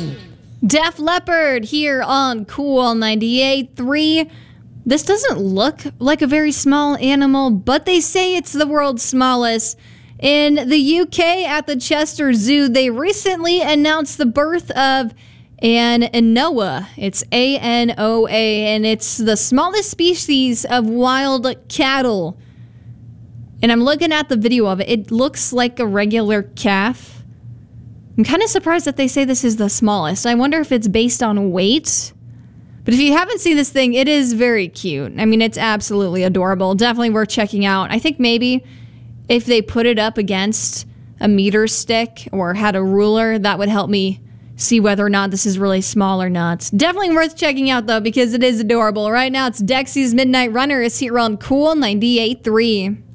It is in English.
Def Leppard here on Cool 98.3. This doesn't look like a very small animal, but they say it's the world's smallest. In the UK at the Chester Zoo, they recently announced the birth of an Anoa. It's A-N-O-A, and it's the smallest species of wild cattle. And I'm looking at the video of it. It looks like a regular calf. I'm kind of surprised that they say this is the smallest. I wonder if it's based on weight. But if you haven't seen this thing, it is very cute. I mean, it's absolutely adorable. Definitely worth checking out. I think maybe if they put it up against a meter stick or had a ruler, that would help me see whether or not this is really small or not. Definitely worth checking out, though, because it is adorable. Right now, it's Dexy's Midnight Runner. It's here on Cool 98.3.